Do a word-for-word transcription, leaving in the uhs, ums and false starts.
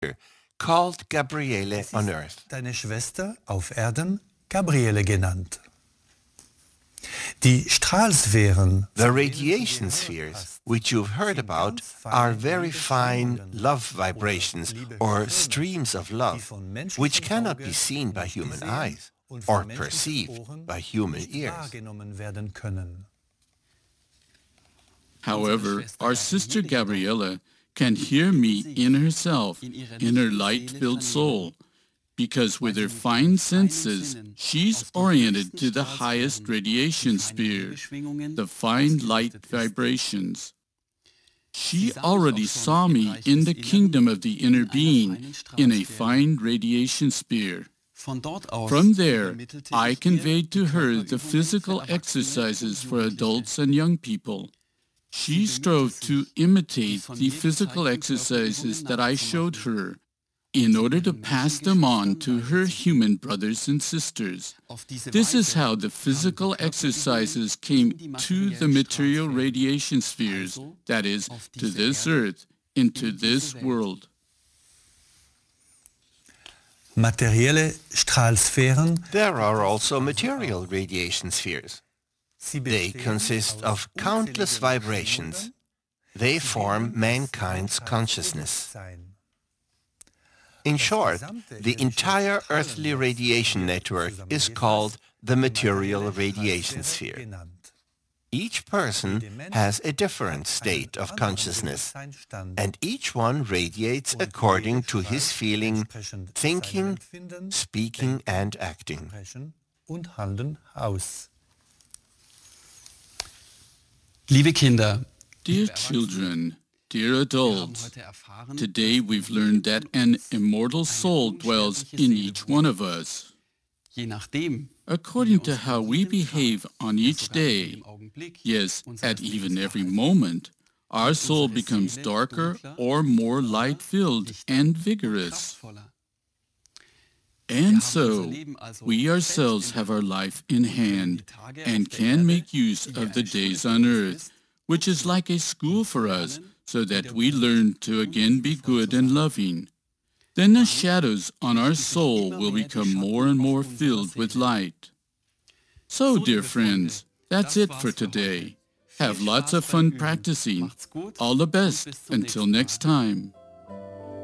called Gabriele on earth. Deine Schwester auf Erden Gabriele genannt. Die Strahlsphären, The radiation spheres, which you've heard about, are very fine love vibrations or streams of love, which cannot be seen by human eyes or perceived by human ears. However, our sister Gabriella can hear me in herself, in her light-filled soul, because with her fine senses, she's oriented to the highest radiation sphere, the fine light vibrations. She already saw me in the kingdom of the inner being, in a fine radiation sphere. From there, I conveyed to her the physical exercises for adults and young people. She strove to imitate the physical exercises that I showed her, in order to pass them on to her human brothers and sisters. This is how the physical exercises came to the material radiation spheres, that is, to this earth, into this world. Materielle Strahlsphären. There are also material radiation spheres. They consist of countless vibrations. They form mankind's consciousness. In short, the entire earthly radiation network is called the material radiation sphere. Each person has a different state of consciousness, and each one radiates according to his feeling, thinking, speaking, and acting. Liebe Kinder, dear children, dear adults, today we've learned that an immortal soul dwells in each one of us. According to how we behave on each day, yes, at even every moment, our soul becomes darker or more light-filled and vigorous. And so, we ourselves have our life in hand and can make use of the days on earth, which is like a school for us, so that we learn to again be good and loving. Then the shadows on our soul will become more and more filled with light. So, dear friends, that's it for today. Have lots of fun practicing. All the best until next time.